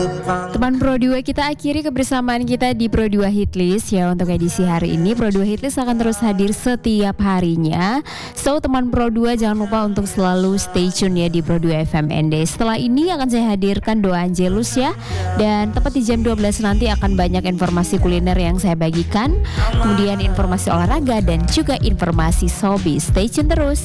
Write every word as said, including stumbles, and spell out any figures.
Teman Pro dua, kita akhiri kebersamaan kita di Pro dua Hitlist ya. Untuk edisi hari ini Pro dua Hitlist akan terus hadir setiap harinya. So teman Pro dua jangan lupa untuk selalu stay tune ya di Pro dua F M N D. Setelah ini akan saya hadirkan Doa Angelus ya. Dan tepat di jam dua belas nanti akan banyak informasi kuliner yang saya bagikan, kemudian informasi olahraga dan juga informasi showbiz. Stay tune terus.